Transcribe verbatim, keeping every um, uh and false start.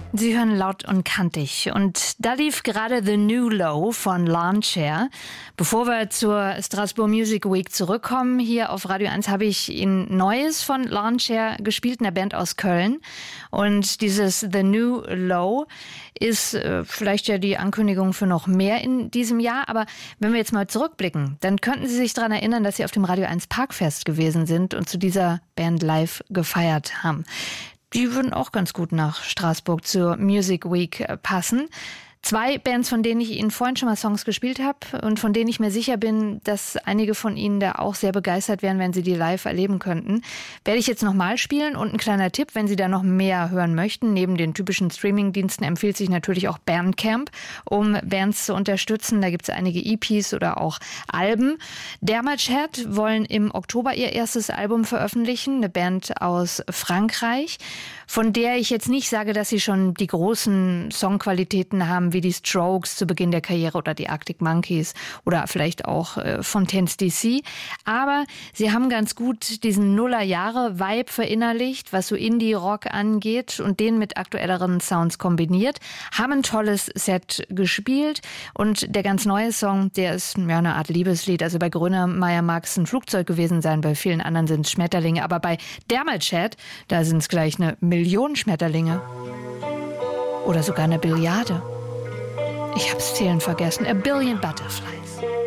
Sie hören Laut und Kantig und da lief gerade The New Low von Lawnchair. Bevor wir zur Strasbourg Music Week zurückkommen, hier auf Radio eins habe ich Ihnen Neues von Lawnchair gespielt, einer Band aus Köln. Und dieses The New Low ist äh, vielleicht ja die Ankündigung für noch mehr in diesem Jahr. Aber wenn wir jetzt mal zurückblicken, dann könnten Sie sich daran erinnern, dass Sie auf dem Radio eins Parkfest gewesen sind und zu dieser Band live gefeiert haben. Die würden auch ganz gut nach Straßburg zur Music Week passen. Zwei Bands, von denen ich Ihnen vorhin schon mal Songs gespielt habe und von denen ich mir sicher bin, dass einige von Ihnen da auch sehr begeistert wären, wenn Sie die live erleben könnten, werde ich jetzt nochmal spielen. Und ein kleiner Tipp, wenn Sie da noch mehr hören möchten, neben den typischen Streaming-Diensten empfiehlt sich natürlich auch Bandcamp, um Bands zu unterstützen. Da gibt es einige E Ps oder auch Alben. Dermatchat wollen im Oktober ihr erstes Album veröffentlichen, eine Band aus Frankreich, von der ich jetzt nicht sage, dass sie schon die großen Songqualitäten haben, wie die Strokes zu Beginn der Karriere oder die Arctic Monkeys oder vielleicht auch äh, Fontaines D C. Aber sie haben ganz gut diesen Nullerjahre-Vibe verinnerlicht, was so Indie-Rock angeht und den mit aktuelleren Sounds kombiniert, haben ein tolles Set gespielt und der ganz neue Song, der ist ja eine Art Liebeslied. Also bei Grönemeyer mag es ein Flugzeug gewesen sein, bei vielen anderen sind es Schmetterlinge, aber bei Dermatchat, da sind es gleich eine Million Schmetterlinge. Oder sogar eine Billiarde. Ich hab's zählen vergessen. A billion butterflies.